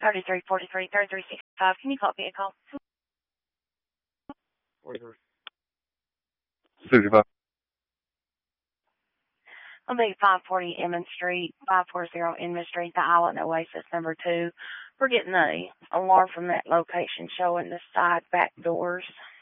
3343 3365. Can you call me a call? 65. I'll be 540 Emmons Street, 540 Inman Street, the Island Oasis number 2. We're getting the alarm from that location showing the side back doors.